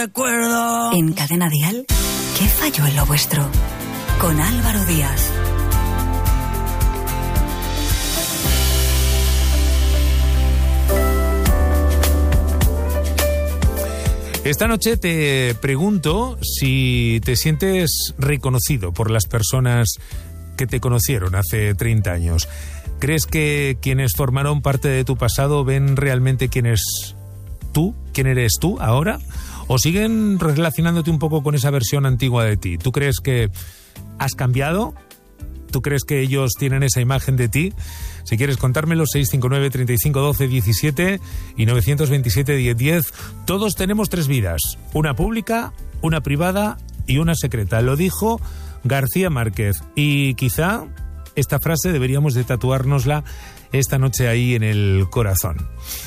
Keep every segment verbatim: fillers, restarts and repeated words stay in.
recuerdo. En Cadena Dial, ¿qué falló en lo vuestro? Con Álvaro Díaz. Esta noche te pregunto si te sientes reconocido por las personas que te conocieron hace treinta años. ¿Crees que quienes formaron parte de tu pasado ven realmente quién es tú, quién eres tú ahora? ¿O siguen relacionándote un poco con esa versión antigua de ti? ¿Tú crees que has cambiado? ¿Tú crees que ellos tienen esa imagen de ti? Si quieres contármelo, seis cinco nueve, treinta y cinco, doce, diecisiete y nueve dos siete, diez, diez. Todos tenemos tres vidas, una pública, una privada y una secreta. Lo dijo García Márquez y quizá esta frase deberíamos de tatuárnosla esta noche ahí en el corazón.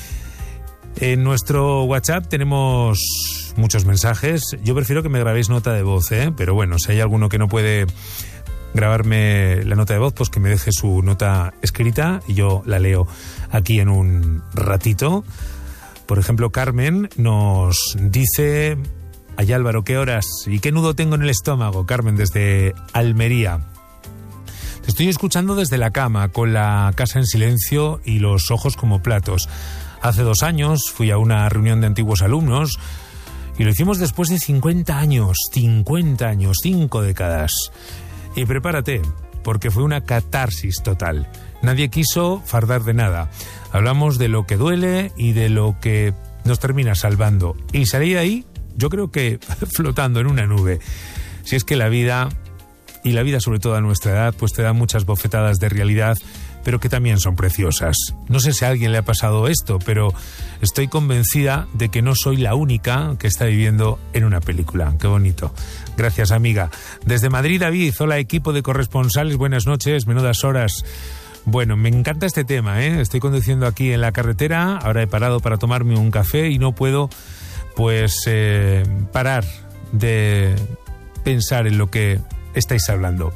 En nuestro WhatsApp tenemos muchos mensajes. Yo prefiero que me grabéis nota de voz, ¿eh? Pero bueno, si hay alguno que no puede grabarme la nota de voz, pues que me deje su nota escrita y yo la leo aquí en un ratito. Por ejemplo, Carmen nos dice: ay, Álvaro, ¿qué horas y qué nudo tengo en el estómago? Carmen, desde Almería. Te estoy escuchando desde la cama, con la casa en silencio y los ojos como platos. Hace dos años fui a una reunión de antiguos alumnos y lo hicimos después de cincuenta años, cincuenta años, cinco décadas. Y prepárate, porque fue una catarsis total. Nadie quiso fardar de nada. Hablamos de lo que duele y de lo que nos termina salvando. Y salí de ahí, yo creo que flotando en una nube. Si es que la vida, y la vida sobre todo a nuestra edad, pues te da muchas bofetadas de realidad, pero que también son preciosas. No sé si a alguien le ha pasado esto, pero estoy convencida de que no soy la única que está viviendo en una película. Qué bonito. Gracias, amiga. Desde Madrid, David, hola equipo de corresponsales, buenas noches, menudas horas. Bueno, me encanta este tema, ¿eh? Estoy conduciendo aquí en la carretera, ahora he parado para tomarme un café y no puedo, pues, eh, parar de pensar en lo que estáis hablando.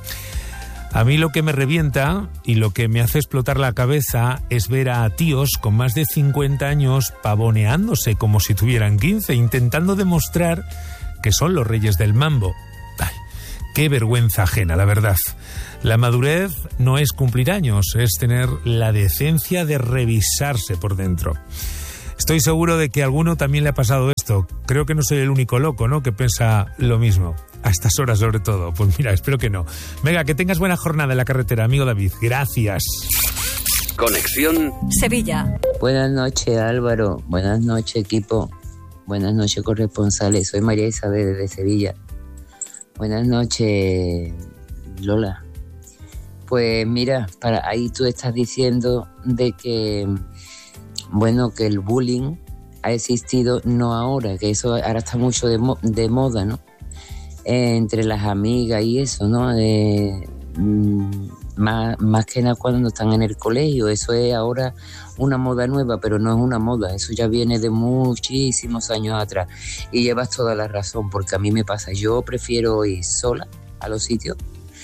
A mí lo que me revienta y lo que me hace explotar la cabeza es ver a tíos con más de cincuenta años pavoneándose como si tuvieran quince, intentando demostrar que son los reyes del mambo. Ay, qué vergüenza ajena, la verdad. La madurez no es cumplir años, es tener la decencia de revisarse por dentro. Estoy seguro de que a alguno también le ha pasado esto. Creo que no soy el único loco, ¿no?, que piensa lo mismo. A estas horas, sobre todo. Pues mira, espero que no. Venga, que tengas buena jornada en la carretera, amigo David. Gracias. Conexión Sevilla. Buenas noches, Álvaro. Buenas noches, equipo. Buenas noches, corresponsales. Soy María Isabel desde Sevilla. Buenas noches, Lola. Pues mira, para ahí tú estás diciendo de que, bueno, que el bullying ha existido no ahora, que eso ahora está mucho de, mo- de moda, ¿no? Eh, entre las amigas y eso, ¿no? Eh, mmm, más, más que nada cuando están en el colegio. Eso es ahora una moda nueva, pero no es una moda. Eso ya viene de muchísimos años atrás. Y llevas toda la razón, porque a mí me pasa. Yo prefiero ir sola a los sitios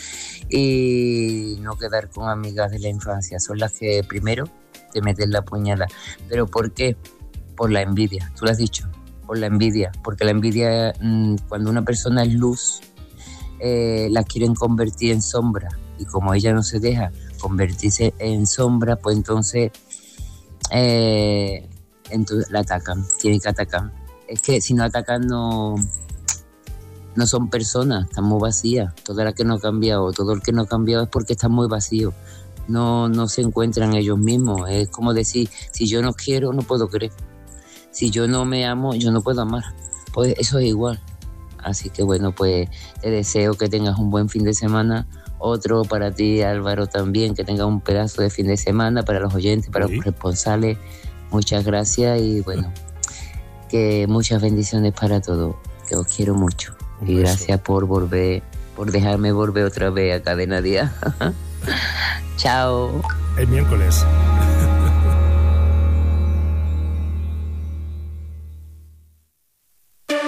y no quedar con amigas de la infancia. Son las que primero te meten la puñalada. ¿Pero por qué? Por la envidia. Tú lo has dicho. Por la envidia, porque la envidia, mmm, cuando una persona es luz, eh, la quieren convertir en sombra, y como ella no se deja convertirse en sombra, pues entonces, eh, entonces la atacan, tienen que atacar. Es que si no atacan no, no son personas, están muy vacías. Toda la que no ha cambiado, todo el que no ha cambiado es porque está muy vacío. No, no se encuentran ellos mismos. Es como decir, si yo no quiero, no puedo querer. Si yo no me amo, yo no puedo amar. Pues eso es igual. Así que bueno, pues te deseo que tengas un buen fin de semana. Otro para ti, Álvaro, también, que tengas un pedazo de fin de semana para los oyentes, para sí. Los responsables. Muchas gracias y bueno, que muchas bendiciones para todos. Que os quiero mucho. Un y beso. Gracias por volver, por dejarme volver otra vez a Cadena Dial. Chao. El miércoles.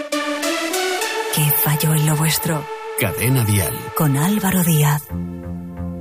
¿Qué falló en lo vuestro? Cadena Dial. Con Álvaro Díaz.